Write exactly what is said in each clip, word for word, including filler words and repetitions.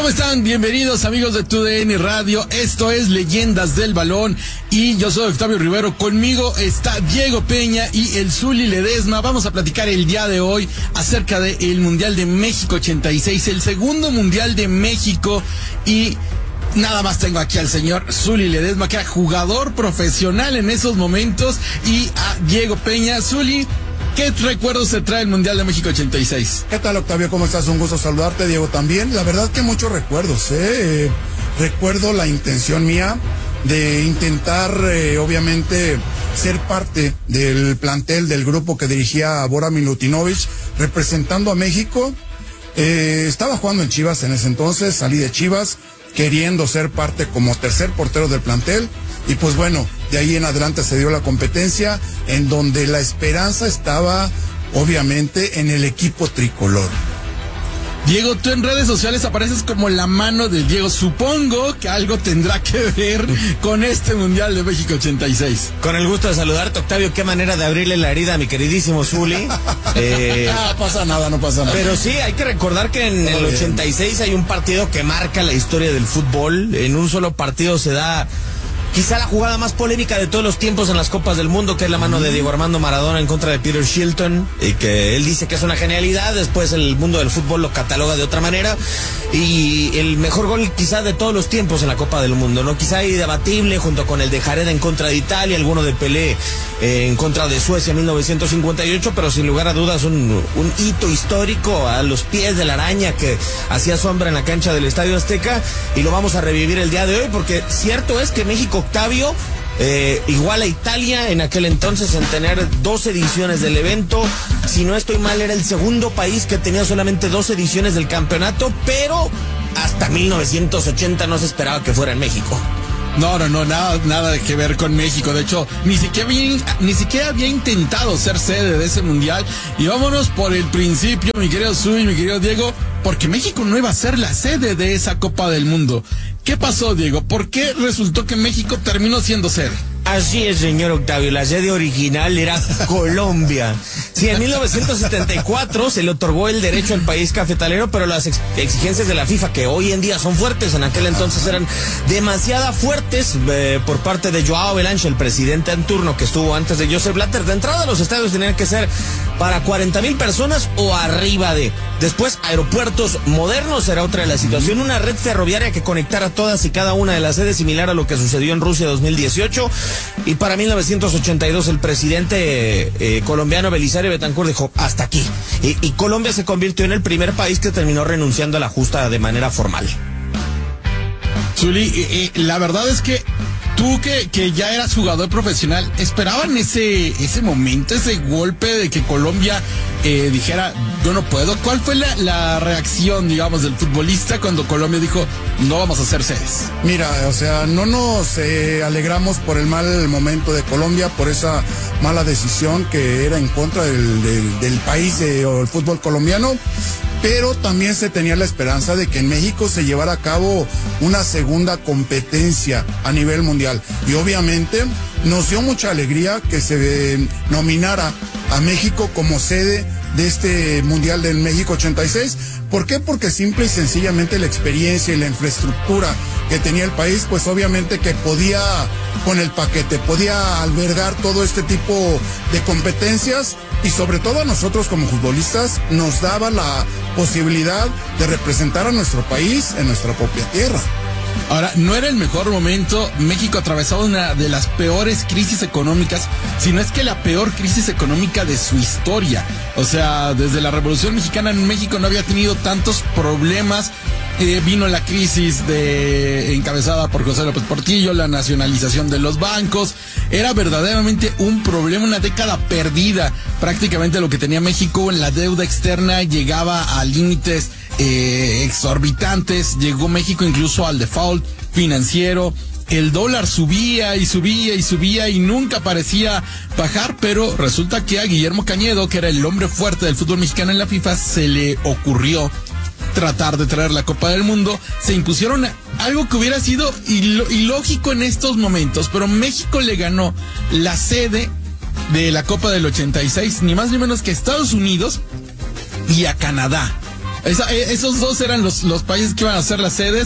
¿Cómo están? Bienvenidos amigos de T U D N Radio. Esto es Leyendas del Balón y yo soy Octavio Rivero. Conmigo está Diego Peña y el Zuli Ledesma. Vamos a platicar el día de hoy acerca del Mundial de México ochenta y seis, el segundo Mundial de México, y nada más tengo aquí al señor Zuli Ledesma, que era jugador profesional en esos momentos, y a Diego Peña. Zuli, ¿qué recuerdos se trae el Mundial de México ochenta y seis? ¿Qué tal, Octavio? ¿Cómo estás? Un gusto saludarte, Diego, también. La verdad que muchos recuerdos, ¿eh? Eh, recuerdo la intención mía de intentar, eh, obviamente, ser parte del plantel del grupo que dirigía Bora Milutinovic, representando a México. Eh, estaba jugando en Chivas en ese entonces, salí de Chivas, queriendo ser parte como tercer portero del plantel, y pues bueno, de ahí en adelante se dio la competencia, en donde la esperanza estaba obviamente en el equipo tricolor. Diego, tú en redes sociales apareces como la mano de Diego. Supongo que algo tendrá que ver con este Mundial de México ochenta y seis. Con el gusto de saludarte, Octavio. Qué manera de abrirle la herida a mi queridísimo Zuli. Eh... No pasa nada, no pasa nada. Pero sí, hay que recordar que en el ochenta y seis hay un partido que marca la historia del fútbol. En un solo partido se da quizá la jugada más polémica de todos los tiempos en las Copas del Mundo, que es la mano de Diego Armando Maradona en contra de Peter Shilton, y que él dice que es una genialidad. Después el mundo del fútbol lo cataloga de otra manera, y el mejor gol quizá de todos los tiempos en la Copa del Mundo, ¿no? Quizá indebatible, junto con el de Jareda en contra de Italia, alguno de Pelé eh, en contra de Suecia en mil novecientos cincuenta y ocho, pero sin lugar a dudas un, un hito histórico a los pies de la araña que hacía sombra en la cancha del Estadio Azteca, y lo vamos a revivir el día de hoy, porque cierto es que México, Octavio, eh, igual a Italia en aquel entonces en tener dos ediciones del evento. Si no estoy mal, era el segundo país que tenía solamente dos ediciones del campeonato, pero hasta mil novecientos ochenta no se esperaba que fuera en México. No, no, no, nada, nada que ver con México. De hecho, ni siquiera había, ni siquiera había intentado ser sede de ese mundial. Y vámonos por el principio, mi querido Zuli, mi querido Diego, porque México no iba a ser la sede de esa Copa del Mundo. ¿Qué pasó, Diego? ¿Por qué resultó que México terminó siendo sede? Así es, señor Octavio, la sede original era Colombia. Sí, en mil novecientos setenta y cuatro se le otorgó el derecho al país cafetalero, pero las ex exigencias de la FIFA, que hoy en día son fuertes, en aquel entonces eran demasiado fuertes, eh, por parte de Joao Belanche, el presidente en turno que estuvo antes de Joseph Blatter. De entrada, los estadios tenían que ser para cuarenta mil personas o arriba de. Después, aeropuertos modernos era otra de la situación, una red ferroviaria que conectara todas y cada una de las sedes, similar a lo que sucedió en Rusia dos mil dieciocho. Y para mil novecientos ochenta y dos el presidente eh, colombiano Belisario Betancur dijo hasta aquí, y, y Colombia se convirtió en el primer país que terminó renunciando a la justa de manera formal. Zuli, eh, eh, la verdad es que tú que, que ya eras jugador profesional, ¿esperaban ese, ese momento, ese golpe de que Colombia eh, dijera yo no puedo? ¿Cuál fue la, la reacción, digamos, del futbolista cuando Colombia dijo no vamos a hacer sedes? Mira, o sea, no nos eh, alegramos por el mal momento de Colombia, por esa mala decisión que era en contra del, del, del país eh, o el fútbol colombiano, pero también se tenía la esperanza de que en México se llevara a cabo una segunda competencia a nivel mundial, y obviamente nos dio mucha alegría que se eh, nominara a México como sede de este Mundial del México ochenta y seis. ¿Por qué? Porque simple y sencillamente la experiencia y la infraestructura que tenía el país, pues obviamente que podía, con el paquete, podía albergar todo este tipo de competencias, y sobre todo a nosotros como futbolistas nos daba la posibilidad de representar a nuestro país en nuestra propia tierra. Ahora, no era el mejor momento. México atravesaba una de las peores crisis económicas, si no es que la peor crisis económica de su historia. O sea, desde la Revolución Mexicana en México no había tenido tantos problemas. Eh, vino la crisis de encabezada por José López Portillo, la nacionalización de los bancos. Era verdaderamente un problema, una década perdida. Prácticamente lo que tenía México en la deuda externa llegaba a límites eh, exorbitantes. Llegó México incluso al default financiero. El dólar subía y subía y subía y nunca parecía bajar, pero resulta que a Guillermo Cañedo, que era el hombre fuerte del fútbol mexicano en la FIFA, se le ocurrió tratar de traer la Copa del Mundo. Se impusieron algo que hubiera sido ilógico en estos momentos, pero México le ganó la sede de la Copa del ochenta y seis, ni más ni menos que a Estados Unidos y a Canadá. Esa, esos dos eran los, los países que iban a ser las sedes,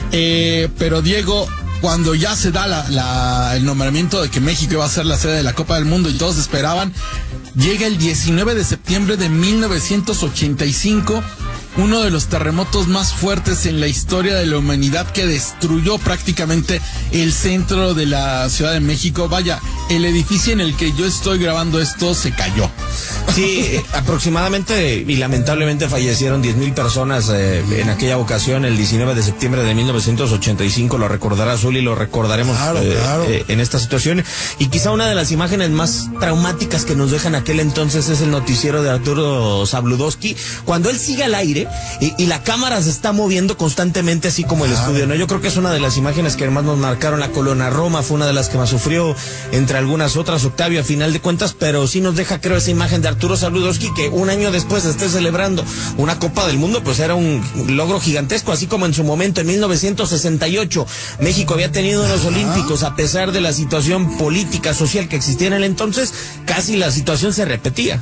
eh, pero Diego, cuando ya se da la, la, el nombramiento de que México iba a ser la sede de la Copa del Mundo y todos esperaban, llega el diecinueve de septiembre de mil novecientos ochenta y cinco, uno de los terremotos más fuertes en la historia de la humanidad, que destruyó prácticamente el centro de la Ciudad de México. Vaya, el edificio en el que yo estoy grabando esto se cayó. Sí, aproximadamente y lamentablemente fallecieron diez mil personas eh, en aquella ocasión, el diecinueve de septiembre de mil novecientos ochenta y cinco, lo recordará Zuli, lo recordaremos claro, eh, claro. Eh, en esta situación. Y quizá una de las imágenes más traumáticas que nos dejan aquel entonces es el noticiero de Arturo Zabludovsky, cuando él sigue al aire y, y la cámara se está moviendo constantemente, así como el claro. estudio, ¿no? Yo creo que es una de las imágenes que más nos marcaron. La Colonia Roma fue una de las que más sufrió, entre algunas otras, Octavio, a final de cuentas, pero sí nos deja, creo, esa imagen de Arturo Zabludovsky, que un año después esté celebrando una Copa del Mundo, pues era un logro gigantesco, así como en su momento, en mil novecientos sesenta y ocho, México había tenido unos Ajá. olímpicos, a pesar de la situación política, social que existía en el entonces, casi la situación se repetía.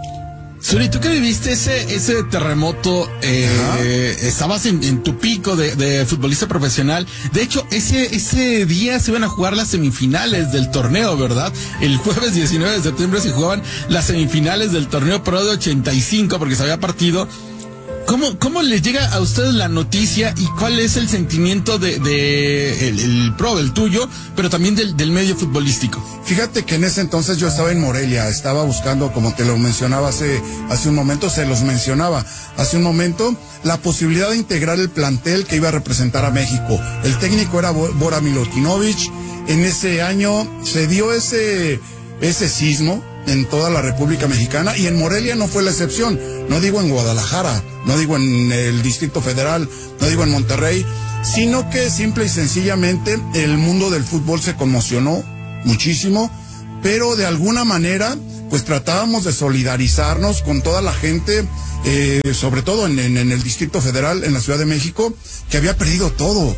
Zuli, tú que viviste ese ese terremoto, eh, estabas en, en tu pico de, de futbolista profesional. De hecho, ese ese día se iban a jugar las semifinales del torneo, ¿verdad? El jueves diecinueve de septiembre se jugaban las semifinales del torneo Pro de ochenta y cinco, porque se había partido. ¿Cómo, cómo les llega a ustedes la noticia y cuál es el sentimiento de, de el, el pro, el tuyo, pero también del, del medio futbolístico? Fíjate que en ese entonces yo estaba en Morelia, estaba buscando, como te lo mencionaba hace, hace un momento, se los mencionaba hace un momento, la posibilidad de integrar el plantel que iba a representar a México. El técnico era Bora Milutinovic. En ese año se dio ese, ese sismo en toda la República Mexicana, y en Morelia no fue la excepción. No digo en Guadalajara, no digo en el Distrito Federal, no digo en Monterrey, sino que simple y sencillamente el mundo del fútbol se conmocionó muchísimo, pero de alguna manera pues tratábamos de solidarizarnos con toda la gente, eh, sobre todo en, en, en el Distrito Federal, en la Ciudad de México, que había perdido todo.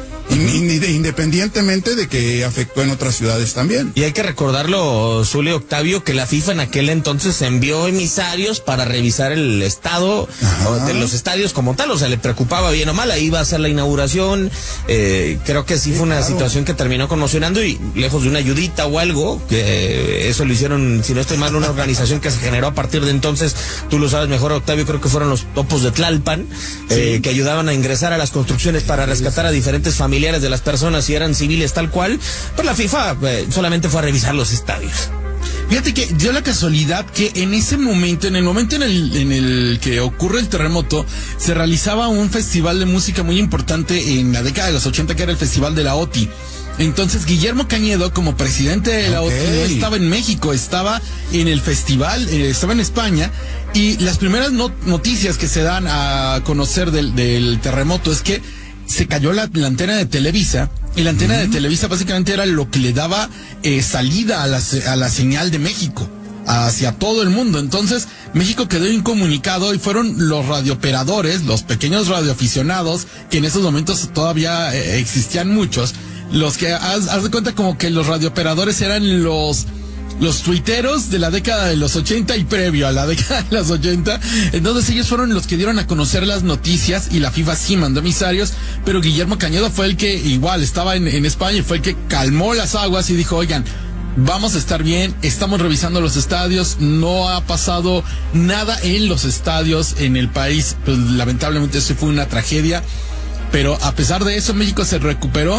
Independientemente de que afectó en otras ciudades también. Y hay que recordarlo, Zuli, Octavio, que la FIFA en aquel entonces envió emisarios para revisar el estado Ajá. de los estadios como tal, o sea, le preocupaba bien o mal, ahí iba a ser la inauguración, eh, creo que sí, sí fue una claro. situación que terminó conmocionando, y lejos de una ayudita o algo, que eso lo hicieron, si no estoy mal, una organización que se generó a partir de entonces, tú lo sabes mejor, Octavio, creo que fueron los Topos de Tlalpan, sí. eh, que ayudaban a ingresar a las construcciones para rescatar a diferentes familias de las personas, si eran civiles tal cual, pues la FIFA eh, solamente fue a revisar los estadios. Fíjate que dio la casualidad que en ese momento, en el momento en el, en el que ocurre el terremoto, se realizaba un festival de música muy importante en la década de los ochenta, que era el Festival de la O T I. Entonces Guillermo Cañedo, como presidente de la okay. O T I, no estaba en México, estaba en el festival, eh, estaba en España, y las primeras not- noticias que se dan a conocer del, del terremoto es que se cayó la, la antena de Televisa, y la antena uh-huh. de Televisa básicamente era lo que le daba eh, salida a la, a la señal de México hacia todo el mundo. Entonces México quedó incomunicado, y fueron los radiooperadores, los pequeños radioaficionados, que en esos momentos todavía eh, existían muchos, los que haz, haz de cuenta como que los radiooperadores eran los los tuiteros de la década de los ochenta y previo a la década de los ochenta. Entonces ellos fueron los que dieron a conocer las noticias, y la FIFA sí mandó emisarios, pero Guillermo Cañedo fue el que igual estaba en, en España, y fue el que calmó las aguas y dijo, oigan, vamos a estar bien, estamos revisando los estadios, no ha pasado nada en los estadios en el país. Pues lamentablemente eso fue una tragedia, pero a pesar de eso México se recuperó.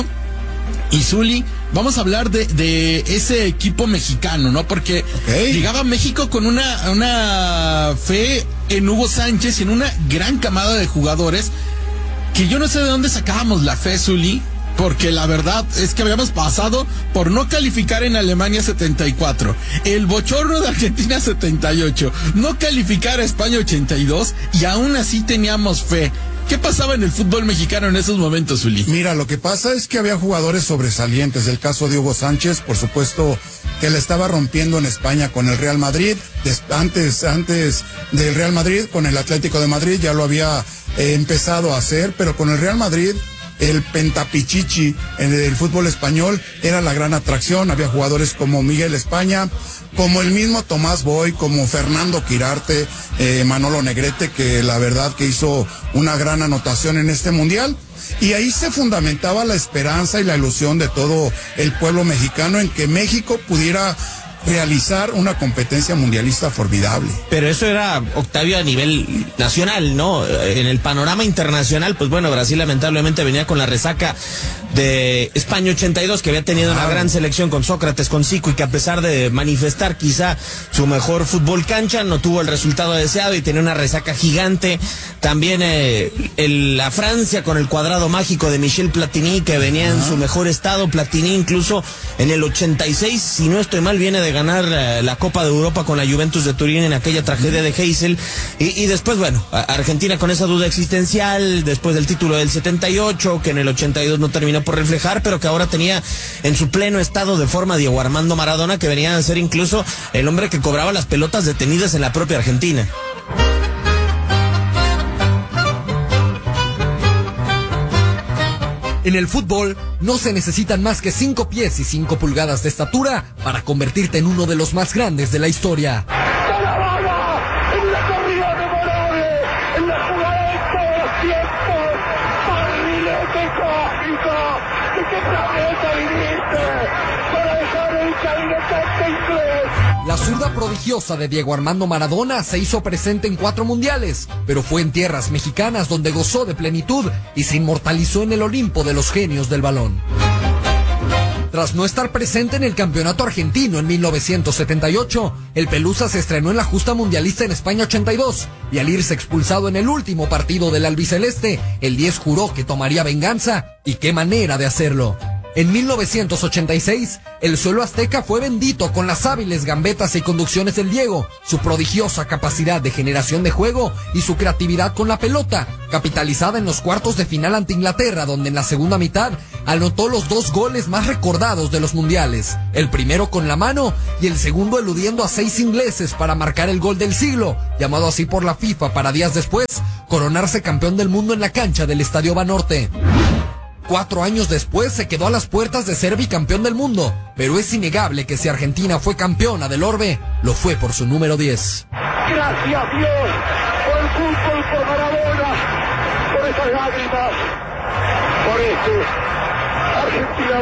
Y Zuli, vamos a hablar de, de ese equipo mexicano, ¿no? Porque okay. llegaba México con una, una fe en Hugo Sánchez y en una gran camada de jugadores, que yo no sé de dónde sacábamos la fe, Zuli, porque la verdad es que habíamos pasado por no calificar en Alemania setenta y cuatro, el bochorno de Argentina setenta y ocho, no calificar a España ochenta y dos, y aún así teníamos fe. ¿Qué pasaba en el fútbol mexicano en esos momentos, Zuli? Mira, lo que pasa es que había jugadores sobresalientes. El caso de Hugo Sánchez, por supuesto, que le estaba rompiendo en España con el Real Madrid. Antes, antes del Real Madrid, con el Atlético de Madrid, ya lo había eh, empezado a hacer, pero con el Real Madrid, el Pentapichichi en el fútbol español era la gran atracción. Había jugadores como Miguel España, como el mismo Tomás Boy, como Fernando Quirarte, eh, Manolo Negrete, que la verdad que hizo una gran anotación en este mundial. Y ahí se fundamentaba la esperanza y la ilusión de todo el pueblo mexicano en que México pudiera realizar una competencia mundialista formidable. Pero eso era, Octavio, a nivel nacional, ¿no? En el panorama internacional, pues bueno, Brasil lamentablemente venía con la resaca de España ochenta y dos, que había tenido una gran selección con Sócrates, con Zico, y que a pesar de manifestar quizá su mejor fútbol cancha, no tuvo el resultado deseado y tenía una resaca gigante. También eh, el, la Francia con el cuadrado mágico de Michel Platini, que venía en su mejor estado. Platini incluso en el ochenta y seis, si no estoy mal, viene de ganar eh, la Copa de Europa con la Juventus de Turín en aquella tragedia de Heysel. Y, y después, bueno, Argentina con esa duda existencial, después del título del setenta y ocho, que en el ochenta y dos no terminó por reflejar, pero que ahora tenía en su pleno estado de forma Diego Armando Maradona, que venía a ser incluso el hombre que cobraba las pelotas detenidas en la propia Argentina. En el fútbol no se necesitan más que cinco pies y cinco pulgadas de estatura para convertirte en uno de los más grandes de la historia. En la corrida memorable, en la jugada de todos los tiempos, barrilete cósmico, ¿de qué planeta viniste? Para dejar el caminotante inglés. La zurda prodigiosa de Diego Armando Maradona se hizo presente en cuatro mundiales, pero fue en tierras mexicanas donde gozó de plenitud y se inmortalizó en el Olimpo de los genios del balón. Tras no estar presente en el campeonato argentino en mil novecientos setenta y ocho, el Pelusa se estrenó en la justa mundialista en España ochenta y dos, y al irse expulsado en el último partido del albiceleste, el diez juró que tomaría venganza, y qué manera de hacerlo. En mil novecientos ochenta y seis, el suelo azteca fue bendito con las hábiles gambetas y conducciones del Diego, su prodigiosa capacidad de generación de juego y su creatividad con la pelota, capitalizada en los cuartos de final ante Inglaterra, donde en la segunda mitad anotó los dos goles más recordados de los mundiales, el primero con la mano y el segundo eludiendo a seis ingleses para marcar el gol del siglo, llamado así por la FIFA para días después coronarse campeón del mundo en la cancha del Estadio Banorte. Cuatro años después se quedó a las puertas de ser bicampeón del mundo, pero es innegable que si Argentina fue campeona del Orbe, lo fue por su número diez. Gracias Dios por el fútbol, por Maradona, por esas lágrimas, por este Argentina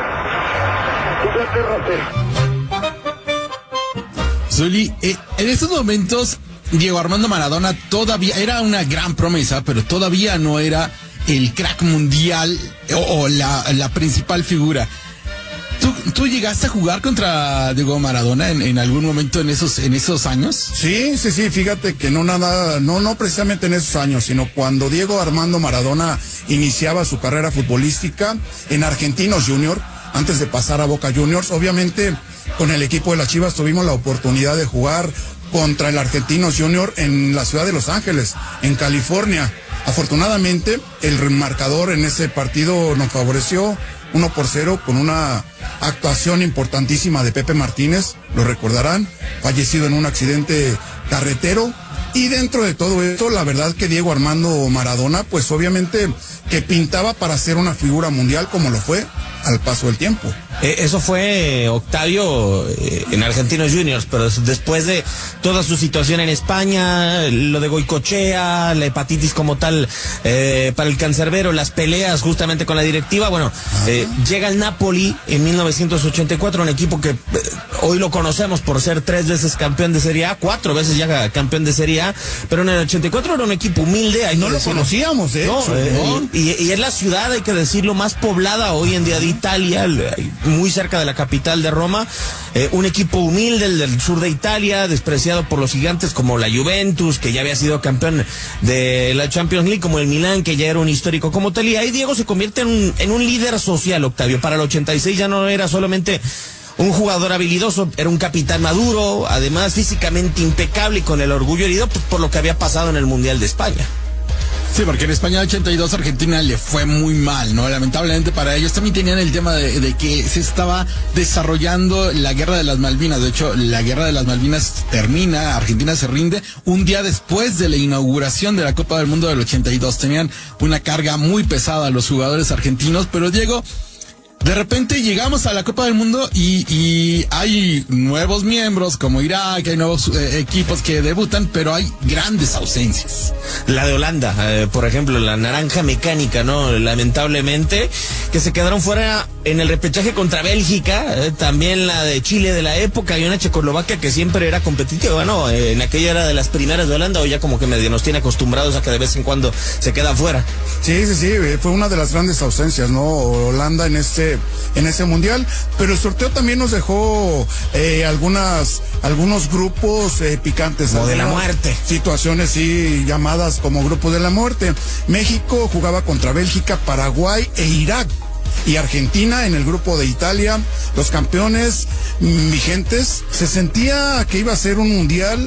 dos, Inglaterra cero. Zuli, eh, en estos momentos Diego Armando Maradona todavía era una gran promesa, pero todavía no era el crack mundial o, o la, la principal figura. ¿Tú, ¿Tú llegaste a jugar contra Diego Maradona en, en algún momento en esos en esos años? Sí, sí, sí, fíjate que no nada, no, no precisamente en esos años, sino cuando Diego Armando Maradona iniciaba su carrera futbolística en Argentinos Juniors, antes de pasar a Boca Juniors. Obviamente con el equipo de las Chivas tuvimos la oportunidad de jugar contra el Argentinos Juniors en la ciudad de Los Ángeles, en California. Afortunadamente, el marcador en ese partido nos favoreció uno por cero con una actuación importantísima de Pepe Martínez, lo recordarán, fallecido en un accidente carretero. Y dentro de todo esto, la verdad que Diego Armando Maradona, pues obviamente que pintaba para ser una figura mundial como lo fue al paso del tiempo. Eh, eso fue, Octavio, eh, en Argentinos Juniors, pero después de toda su situación en España, lo de Goicoechea, la hepatitis como tal eh, para el cancerbero, las peleas justamente con la directiva, bueno, eh, llega el Napoli en mil novecientos ochenta y cuatro, un equipo que eh, hoy lo conocemos por ser tres veces campeón de Serie A, cuatro veces ya campeón de Serie A, pero en el ochenta y cuatro era un equipo humilde. Hay no lo decirlo. conocíamos, ¿eh? No, eh, y, y es la ciudad, hay que decirlo, más poblada hoy en día de Italia, muy cerca de la capital de Roma, eh, un equipo humilde, el del sur de Italia, despreciado por los gigantes como la Juventus, que ya había sido campeón de la Champions League, como el Milán, que ya era un histórico como tal, y ahí Diego se convierte en un, en un líder social, Octavio. Para el ochenta y seis ya no era solamente un jugador habilidoso, era un capitán maduro, además físicamente impecable y con el orgullo herido pues, por lo que había pasado en el Mundial de España. Sí, porque en España ochenta y dos Argentina le fue muy mal, ¿no? Lamentablemente para ellos también tenían el tema de, de que se estaba desarrollando la Guerra de las Malvinas. De hecho, la Guerra de las Malvinas termina, Argentina se rinde un día después de la inauguración de la Copa del Mundo del ochenta y dos. Tenían una carga muy pesada los jugadores argentinos, pero Diego de repente llegamos a la Copa del Mundo y, y hay nuevos miembros como Irak, hay nuevos eh, equipos que debutan, pero hay grandes ausencias. La de Holanda, eh, por ejemplo, la naranja mecánica, ¿no? Lamentablemente, que se quedaron fuera en el repechaje contra Bélgica, eh, también la de Chile de la época y una Checoslovaquia que siempre era competitiva, ¿no? Eh, en aquella era de las primeras de Holanda, o ya como que medio nos tiene acostumbrados a que de vez en cuando se queda fuera. Sí, sí, sí, fue una de las grandes ausencias, ¿no? Holanda en este, en ese mundial, pero el sorteo también nos dejó eh, algunas, algunos grupos eh, picantes. O de la muerte. Situaciones, sí, llamadas como grupos de la muerte. México jugaba contra Bélgica, Paraguay e Irak. Y Argentina en el grupo de Italia, los campeones vigentes. Se sentía que iba a ser un mundial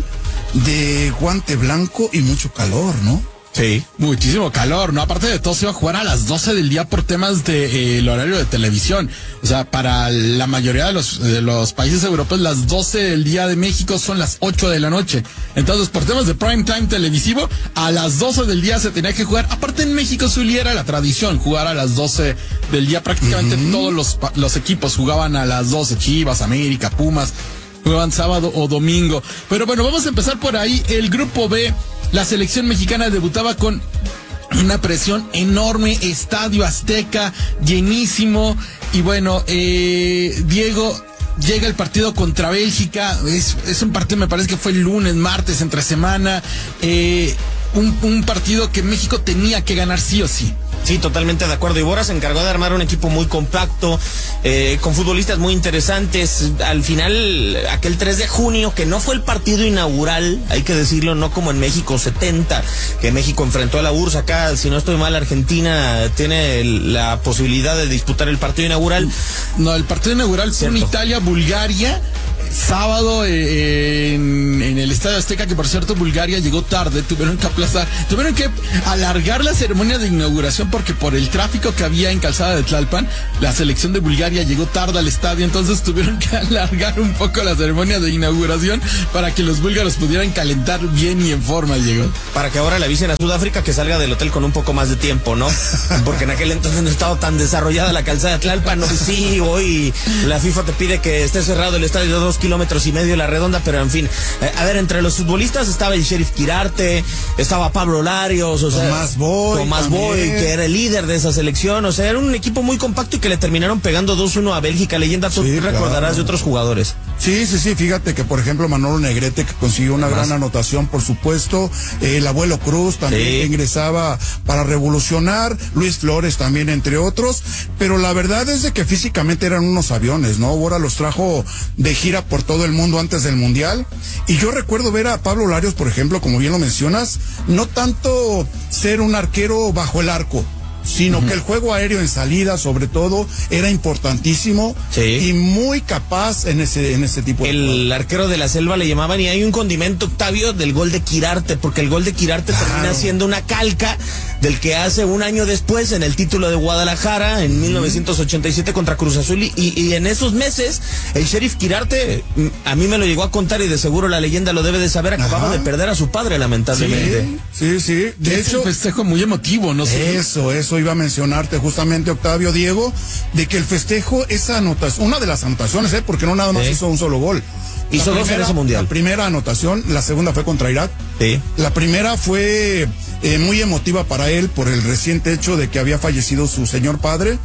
de guante blanco y mucho calor, ¿no? Sí, muchísimo calor, ¿no? Aparte de todo, se iba a jugar a las doce del día por temas de eh, el horario de televisión. O sea, para la mayoría de los, de los países europeos, las doce del día de México son las ocho de la noche. Entonces, por temas de prime time televisivo, a las doce del día se tenía que jugar. Aparte, en México, Zuli, era la tradición jugar a las doce del día. Prácticamente uh-huh. todos los, los equipos jugaban a las doce, Chivas, América, Pumas, jugaban sábado o domingo. Pero bueno, vamos a empezar por ahí. El grupo B. La selección mexicana debutaba con una presión enorme, Estadio Azteca llenísimo, y bueno, eh, Diego, llega el partido contra Bélgica, es, es un partido, me parece que fue el lunes, martes, entre semana, eh, un, un partido que México tenía que ganar sí o sí. Sí, totalmente de acuerdo. Iborra se encargó de armar un equipo muy compacto, eh, con futbolistas muy interesantes. Al final, aquel tres de junio, que no fue el partido inaugural, hay que decirlo, no como en México setenta, que México enfrentó a la U R S S. Acá, si no estoy mal, Argentina tiene la posibilidad de disputar el partido inaugural. No, el partido inaugural fue en Italia-Bulgaria. Sábado eh, en, en el Estadio Azteca, que por cierto Bulgaria llegó tarde, tuvieron que aplazar, tuvieron que alargar la ceremonia de inauguración porque por el tráfico que había en Calzada de Tlalpan, la selección de Bulgaria llegó tarde al estadio, entonces tuvieron que alargar un poco la ceremonia de inauguración para que los búlgaros pudieran calentar bien y en forma, llegó. Para que ahora le avisen a Sudáfrica que salga del hotel con un poco más de tiempo, ¿no? Porque en aquel entonces no estaba tan desarrollada la Calzada de Tlalpan, no, sí, hoy la FIFA te pide que esté cerrado el estadio de dos kilómetros y medio la redonda, pero en fin, eh, a ver, entre los futbolistas estaba el Sheriff Quirarte, estaba Pablo Larios, o sea, Tomás Boy, Tomás Boy, que era el líder de esa selección, o sea, era un equipo muy compacto y que le terminaron pegando dos uno a Bélgica. Leyenda, tú sí, recordarás claro. de otros jugadores. Sí, sí, sí, fíjate que por ejemplo Manolo Negrete, que consiguió una Además. gran anotación, por supuesto, eh, el Abuelo Cruz también sí. ingresaba para revolucionar, Luis Flores también, entre otros, pero la verdad es de que físicamente eran unos aviones, ¿no? Ahora los trajo de gira por todo el mundo antes del Mundial, y yo recuerdo ver a Pablo Larios, por ejemplo, como bien lo mencionas, no tanto ser un arquero bajo el arco, sino uh-huh. que el juego aéreo en salida, sobre todo, era importantísimo sí. y muy capaz en ese en ese tipo de El juego. arquero de la selva le llamaban, y hay un condimento, Octavio, del gol de Quirarte, porque el gol de Quirarte claro. termina siendo una calca del que hace un año después en el título de Guadalajara, en uh-huh. mil novecientos ochenta y siete contra Cruz Azul, y, y en esos meses, el Sheriff Quirarte, a mí me lo llegó a contar, y de seguro la leyenda lo debe de saber, acababa Ajá. de perder a su padre, lamentablemente. Sí, sí, sí. De de hecho, un festejo muy emotivo, ¿no? Eso, eso iba a mencionarte justamente, Octavio, Diego, de que el festejo, esa anotación, una de las anotaciones, ¿eh? Porque no nada más sí. hizo un solo gol. Hizo dos en ese mundial. La primera anotación, la segunda fue contra Irak. Sí. La primera fue eh, muy emotiva para él por el reciente hecho de que había fallecido su señor padre.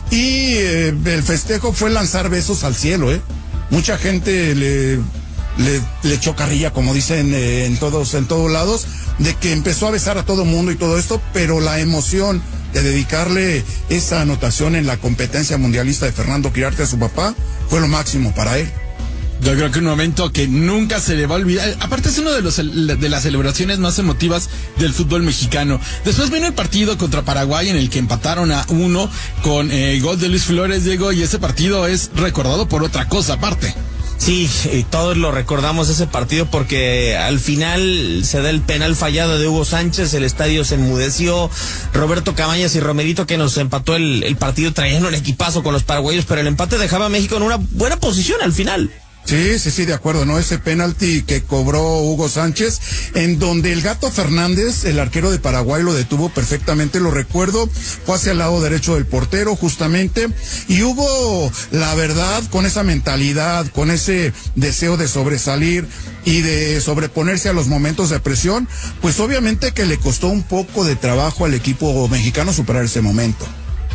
Y eh, el festejo fue lanzar besos al cielo, ¿eh? Mucha gente le, le, le echó carrilla, como dicen eh, en todos, en todos lados, de que empezó a besar a todo mundo y todo esto, pero la emoción de dedicarle esa anotación en la competencia mundialista de Fernando Quirarte a su papá fue lo máximo para él. Yo creo que un momento que nunca se le va a olvidar. Aparte es uno de los de las celebraciones más emotivas del fútbol mexicano. Después vino el partido contra Paraguay, en el que empataron a uno con el eh, gol de Luis Flores, Diego, y ese partido es recordado por otra cosa aparte. Sí, y todos lo recordamos ese partido porque al final se da el penal fallado de Hugo Sánchez, el estadio se enmudeció, Roberto Cabañas y Romerito, que nos empató el, el partido, traían un equipazo con los paraguayos, pero el empate dejaba a México en una buena posición al final. Sí, sí, sí, de acuerdo, ¿no? Ese penalti que cobró Hugo Sánchez, en donde el Gato Fernández, el arquero de Paraguay, lo detuvo perfectamente, lo recuerdo, fue hacia el lado derecho del portero, justamente, y Hugo, la verdad, con esa mentalidad, con ese deseo de sobresalir y de sobreponerse a los momentos de presión, pues obviamente que le costó un poco de trabajo al equipo mexicano superar ese momento.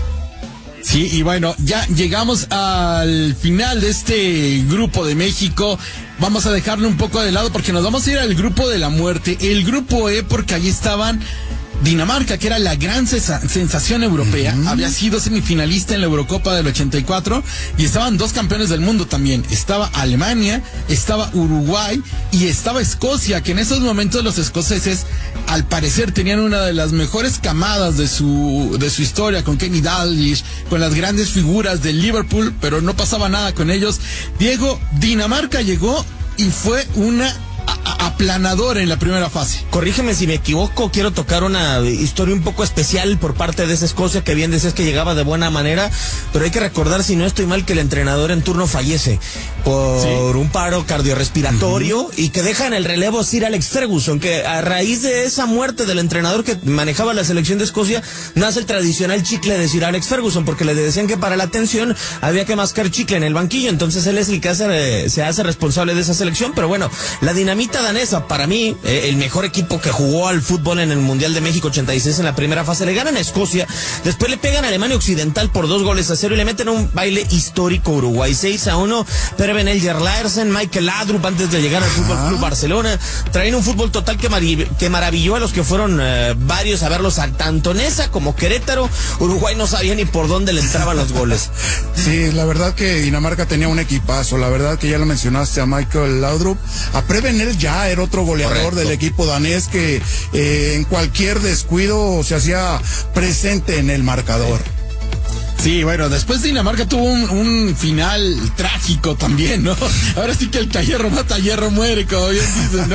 Sí, y bueno, ya llegamos al final de este grupo de México. Vamos a dejarlo un poco de lado porque nos vamos a ir al grupo de la muerte. El grupo E, porque allí estaban Dinamarca, que era la gran sensación europea, uh-huh. había sido semifinalista en la Eurocopa del ochenta y cuatro y estaban dos campeones del mundo también. Estaba Alemania, estaba Uruguay y estaba Escocia, que en esos momentos los escoceses al parecer tenían una de las mejores camadas de su de su historia, con Kenny Dalglish, con las grandes figuras del Liverpool, pero no pasaba nada con ellos. Diego, Dinamarca llegó y fue una aplanador en la primera fase. Corrígeme si me equivoco, quiero tocar una historia un poco especial por parte de esa Escocia, que bien decías que llegaba de buena manera, pero hay que recordar, si no estoy mal, que el entrenador en turno fallece por sí. un paro cardiorrespiratorio uh-huh. y que deja en el relevo a Sir Alex Ferguson, que a raíz de esa muerte del entrenador que manejaba la selección de Escocia, nace el tradicional chicle de Sir Alex Ferguson, porque le decían que para la tensión había que mascar chicle en el banquillo, entonces él es el que hace, se hace responsable de esa selección. Pero bueno, la dinamita danesa, para mí, eh, el mejor equipo que jugó al fútbol en el Mundial de México ochenta y seis en la primera fase, le ganan a Escocia, después le pegan a Alemania Occidental por dos goles a cero y le meten un baile histórico a Uruguay, seis a uno, Preben Elger Larsen, Michael Laudrup antes de llegar al Fútbol Club Barcelona, traen un fútbol total que, mar- que maravilló a los que fueron eh, varios a verlos, a tanto Nesa como Querétaro. Uruguay no sabía ni por dónde le entraban los goles. Sí, la verdad que Dinamarca tenía un equipazo, la verdad que ya lo mencionaste a Michael Laudrup, a Preben Elger era otro goleador Correcto. Del equipo danés que eh, en cualquier descuido se hacía presente en el marcador. Sí, bueno, después Dinamarca tuvo un, un final trágico también, ¿no? Ahora sí que el que hierro mata, hierro muere, como bien dices, ¿no?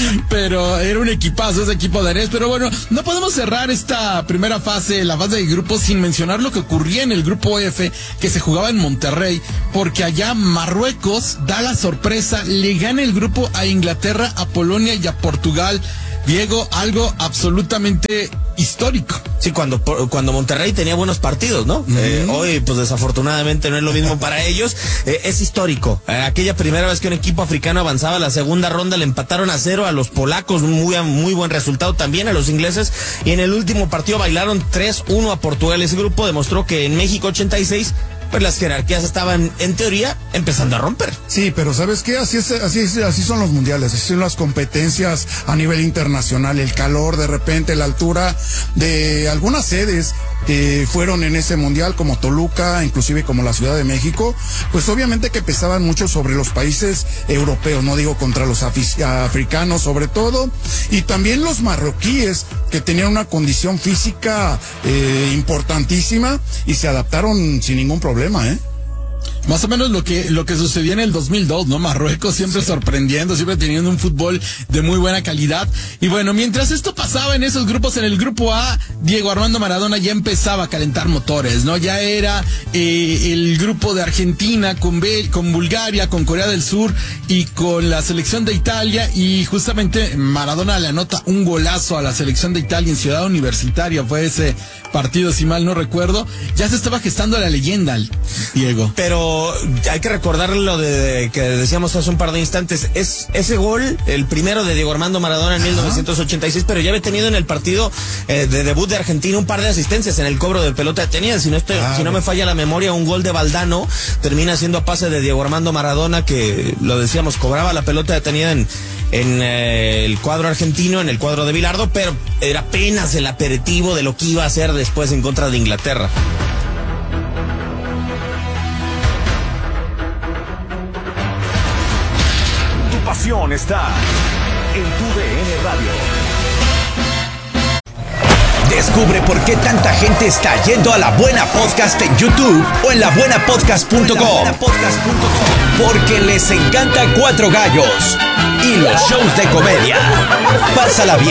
Pero era un equipazo ese equipo danés. Pero bueno, no podemos cerrar esta primera fase, la fase de grupos, sin mencionar lo que ocurría en el grupo F, que se jugaba en Monterrey, porque allá Marruecos da la sorpresa, le gana el grupo a Inglaterra, a Polonia y a Portugal. Diego, algo absolutamente histórico. Sí, cuando cuando Monterrey tenía buenos partidos, ¿no? Uh-huh. Eh, hoy, pues desafortunadamente no es lo mismo para ellos. Eh, es histórico. Eh, aquella primera vez que un equipo africano avanzaba a la segunda ronda, le empataron a cero a los polacos, muy, muy buen resultado también a los ingleses. Y en el último partido bailaron tres uno a Portugal. Ese grupo demostró que en México ochenta y seis... pues las jerarquías estaban, en teoría, empezando a romper. Sí, pero ¿sabes qué? Así es, así es, así son los mundiales, así son las competencias a nivel internacional, el calor, de repente, la altura de algunas sedes que fueron en ese mundial, como Toluca, inclusive como la Ciudad de México, pues obviamente que pesaban mucho sobre los países europeos, no digo contra los afic- africanos sobre todo, y también los marroquíes, que tenían una condición física eh, importantísima y se adaptaron sin ningún problema, ¿eh? Más o menos lo que lo que sucedió en el dos mil dos, ¿no? Marruecos siempre sí. sorprendiendo, siempre teniendo un fútbol de muy buena calidad. Y bueno, mientras esto pasaba en esos grupos, en el grupo A, Diego Armando Maradona ya empezaba a calentar motores, ¿no? Ya era eh, el grupo de Argentina con, Bel- con Bulgaria, con Corea del Sur y con la selección de Italia. Y justamente Maradona le anota un golazo a la selección de Italia en Ciudad Universitaria. Fue ese partido, si mal no recuerdo. Ya se estaba gestando la leyenda, Diego. Pero hay que recordar lo de que decíamos hace un par de instantes, es ese gol, el primero de Diego Armando Maradona en mil novecientos ochenta y seis, pero ya había tenido en el partido eh, de debut de Argentina un par de asistencias en el cobro de pelota detenida. Si no estoy, ah, si no me falla la memoria, un gol de Valdano termina siendo a pase de Diego Armando Maradona, que lo decíamos, cobraba la pelota detenida en en eh, el cuadro argentino, en el cuadro de Bilardo, pero era apenas el aperitivo de lo que iba a hacer después en contra de Inglaterra. Está en tu D N Radio. Descubre por qué tanta gente está yendo a La Buena Podcast en YouTube o en la buena podcast punto com. Porque les encanta Cuatro Gallos y los shows de comedia. Pásala bien.